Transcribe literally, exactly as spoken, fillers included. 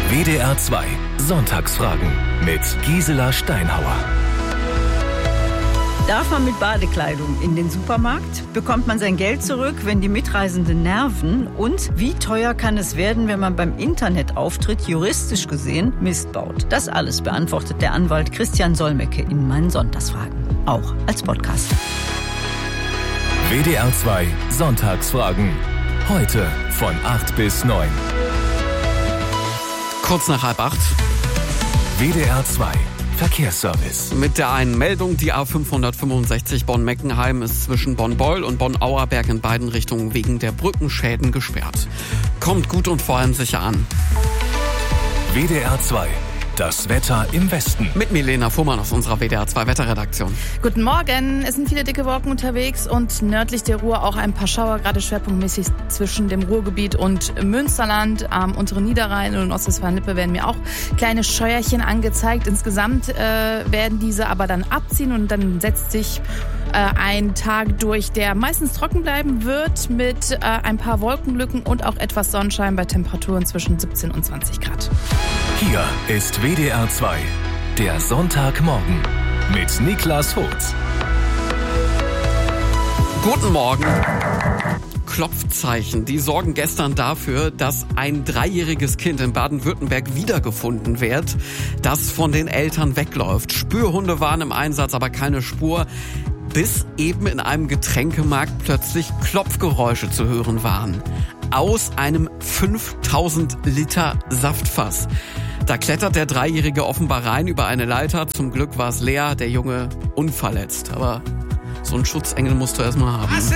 W D R zwei Sonntagsfragen mit Gisela Steinhauer. Darf man mit Badekleidung in den Supermarkt? Bekommt man sein Geld zurück, wenn die Mitreisenden nerven? Und wie teuer kann es werden, wenn man beim Internetauftritt juristisch gesehen Mist baut? Das alles beantwortet der Anwalt Christian Solmecke in meinen Sonntagsfragen. Auch als Podcast. W D R zwei Sonntagsfragen. Heute von acht bis neun. Kurz nach halb acht. W D R zwei Verkehrsservice. Mit der einen Meldung, die A fünfhundertfünfundsechzig Bonn-Meckenheim ist zwischen Bonn-Beul und Bonn-Auerberg in beiden Richtungen wegen der Brückenschäden gesperrt. Kommt gut und vor allem sicher an. W D R zwei. Das Wetter im Westen. Mit Milena Fuhrmann aus unserer W D R zwei Wetterredaktion. Guten Morgen. Es sind viele dicke Wolken unterwegs und nördlich der Ruhr auch ein paar Schauer, gerade schwerpunktmäßig zwischen dem Ruhrgebiet und Münsterland. Am unteren Niederrhein und Ostwestfalen-Lippe werden mir auch kleine Scheuerchen angezeigt. Insgesamt äh, werden diese aber dann abziehen und dann setzt sich äh, ein Tag durch, der meistens trocken bleiben wird mit äh, ein paar Wolkenlücken und auch etwas Sonnenschein bei Temperaturen zwischen siebzehn und zwanzig Grad. Hier ist W D R zwei, der Sonntagmorgen mit Niklas Holz. Guten Morgen. Klopfzeichen, die sorgen gestern dafür, dass ein dreijähriges Kind in Baden-Württemberg wiedergefunden wird, das von den Eltern wegläuft. Spürhunde waren im Einsatz, aber keine Spur, bis eben in einem Getränkemarkt plötzlich Klopfgeräusche zu hören waren. Aus einem fünftausend Liter Saftfass. Da klettert der Dreijährige offenbar rein über eine Leiter. Zum Glück war es leer, der Junge unverletzt. Aber so einen Schutzengel musst du erstmal haben.